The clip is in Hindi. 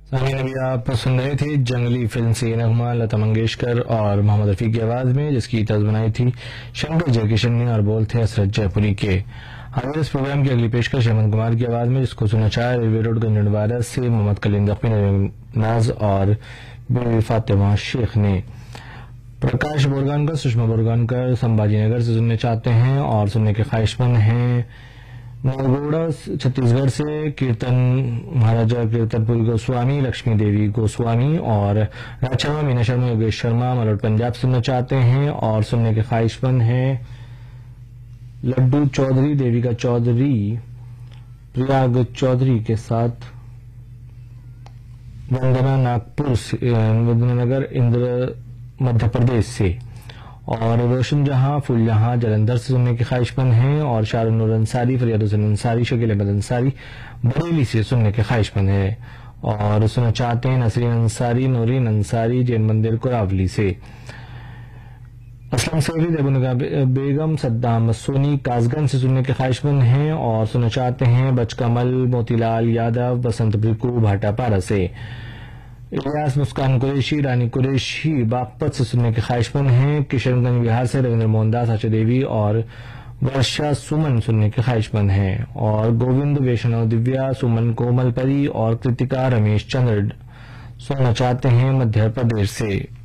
सामने अभी आप सुन रहे थे जंगली फिल्म से नगमा लता मंगेशकर और मोहम्मद रफी की आवाज में, जिसकी तर्ज बनाई थी शंकर जयकिशन ने और बोल थे हसरत जयपुरी के। आगे इस प्रोग्राम की अगली पेशकश हेमंत कुमार की आवाज में, जिसको सुना चाहे रेलवे रोड गंजनवाड़ा से मोहम्मद कलीम दखमी नाज और बीवी फातिमा शेख ने। प्रकाश बोरगानकर सुषमा बोरगानकर संभाजी नगर से सुनने चाहते हैं और सुनने के ख्वाहिशमंद हैं नलगोड़ा छत्तीसगढ़ से कीर्तन महाराजा कीर्तनपुरी गोस्वामी, लक्ष्मी देवी गोस्वामी और राज शर्मा, मीना शर्मा, योगेश शर्मा मलोट पंजाब सुनना चाहते हैं और सुनने के ख्वाहिशमंद हैं लड्डू चौधरी, देविका चौधरी, प्रयाग चौधरी के साथ वंदना नागपुर नगर इंद्र मध्य प्रदेश से और रोशन जहां फूल जहां जलंधर से सुनने के ख्वाहिशमंद हैं और शाहरुनूर अंसारी, फरियाद हुसैन अंसारी, शकील अहमद अंसारी बरेली से सुनने के ख्वाहिशमंद है और सुनना चाहते हैं नसरीन अंसारी, नूरीन अंसारी, जैन मंदिर कोरावली से। असलम सैफी, देवनगा बेगम, सद्दाम सोनी कासगंज से सुनने के ख्वाहिशमंद हैं और सुनना चाहते हैं बचकमल, मोतीलाल यादव, बसंत ब्रिकू, भाटापारा से। इलियास मुस्कान कुरैशी, रानी कुरैशी बागपत से सुनने के ख्वाहिशमंद हैं। किशनगंज बिहार से रविंद्र मोहनदास, आशा देवी और वर्षा सुमन सुनने के ख्वाहिशमंद हैं और गोविंद, वैष्णव, दिव्या, सुमन, कोमल परी और कृतिका रमेश चंद्र सुनना चाहते हैं मध्य प्रदेश से।